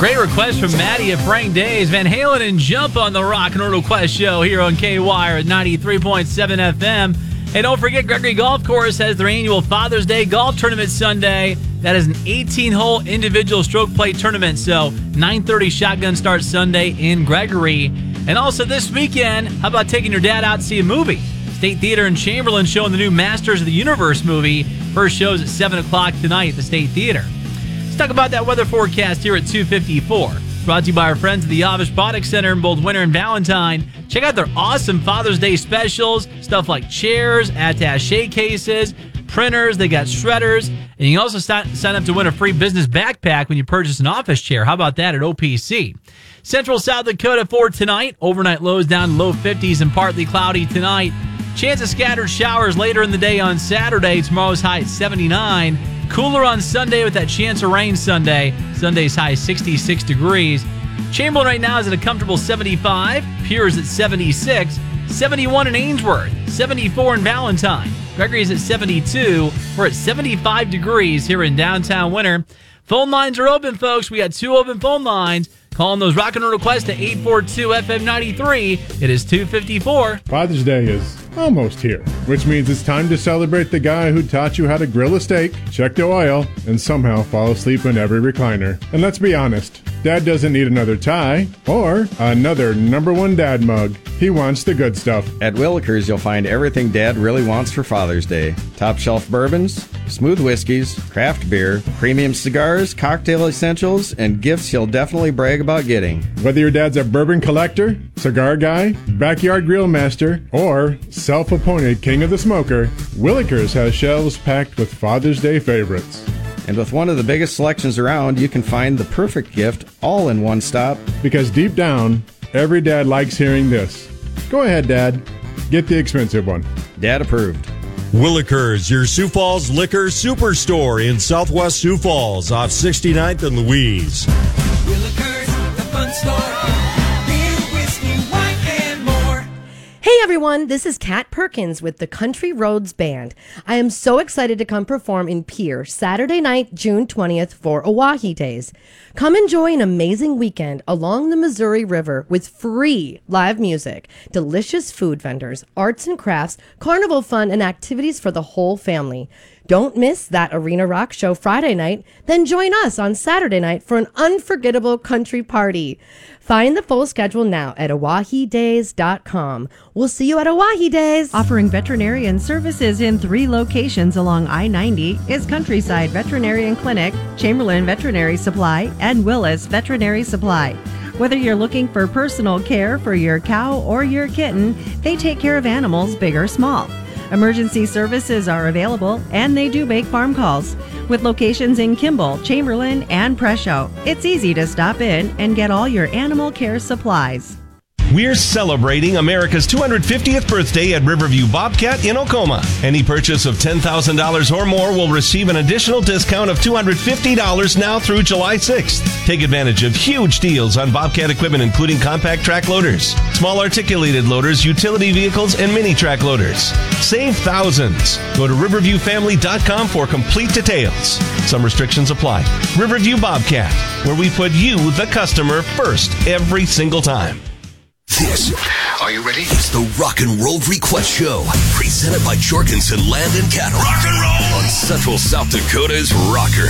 Great request from Maddie at Frank Days. Van Halen and Jump on the Rock and Roll Request Show here on KWIRE at 93.7 FM. And don't forget, Gregory Golf Course has their annual Father's Day Golf Tournament Sunday. That is an 18-hole individual stroke play tournament. So 9:30 shotgun start Sunday in Gregory. And also this weekend, how about taking your dad out to see a movie? State Theater in Chamberlain showing the new Masters of the Universe movie. First show's at 7 o'clock tonight at the State Theater. Let's talk about that weather forecast here at 2:54. Brought to you by our friends at the Avish Product Center in both winter and Valentine. Check out their awesome Father's Day specials. Stuff like chairs, attache cases, printers. They got shredders. And you can also sign up to win a free business backpack when you purchase an office chair. How about that at OPC? Central South Dakota for tonight. Overnight lows down low 50s and partly cloudy tonight. Chance of scattered showers later in the day on Saturday. Tomorrow's high at 79. Cooler on Sunday with that chance of rain Sunday. Sunday's high 66 degrees. Chamberlain right now is at a comfortable 75. Pierre is at 76. 71 in Ainsworth. 74 in Valentine. Gregory's at 72. We're at 75 degrees here in downtown Winter. Phone lines are open, folks. We got 2 open phone lines. Calling those rock and roll requests to 842-FM93. It is 2:54. Father's Day is almost here, which means it's time to celebrate the guy who taught you how to grill a steak, check the oil, and somehow fall asleep in every recliner. And let's be honest, Dad doesn't need another tie or another #1 dad mug. He wants the good stuff. At Willikers, you'll find everything Dad really wants for Father's Day. Top shelf bourbons, smooth whiskeys, craft beer, premium cigars, cocktail essentials, and gifts he'll definitely brag about getting. Whether your dad's a bourbon collector, cigar guy, backyard grill master, or self-appointed king of the smoker, Willikers has shelves packed with Father's Day favorites. And with one of the biggest selections around, you can find the perfect gift all in one stop. Because deep down, every dad likes hearing this. Go ahead, Dad. Get the expensive one. Dad approved. Willikers, your Sioux Falls liquor superstore in Southwest Sioux Falls off 69th and Louise. Willikers, the fun store. Beer, whiskey, wine, and more. Hey everyone, this is Kat Perkins with the Country Roads Band. I am so excited to come perform in Pierre Saturday night, June 20th for Oahe Days. Come enjoy an amazing weekend along the Missouri River with free live music, delicious food vendors, arts and crafts, carnival fun, and activities for the whole family. Don't miss that Arena Rock show Friday night, then join us on Saturday night for an unforgettable country party. Find the full schedule now at oahedays.com. We'll see you at Oahe Days. Offering veterinarian services in 3 locations along I-90 is Countryside Veterinarian Clinic, Chamberlain Veterinary Supply, and Willis Veterinary Supply. Whether you're looking for personal care for your cow or your kitten, they take care of animals big or small. Emergency services are available, and they do make farm calls. With locations in Kimball, Chamberlain, and Presho, it's easy to stop in and get all your animal care supplies. We're celebrating America's 250th birthday at Riverview Bobcat in Oklahoma. Any purchase of $10,000 or more will receive an additional discount of $250 now through July 6th. Take advantage of huge deals on Bobcat equipment, including compact track loaders, small articulated loaders, utility vehicles, and mini track loaders. Save thousands. Go to riverviewfamily.com for complete details. Some restrictions apply. Riverview Bobcat, where we put you, the customer, first every single time. This, are you ready? It's the Rock and Roll Request Show, presented by Jorgensen Land and Cattle. Rock and roll on Central South Dakota's Rocker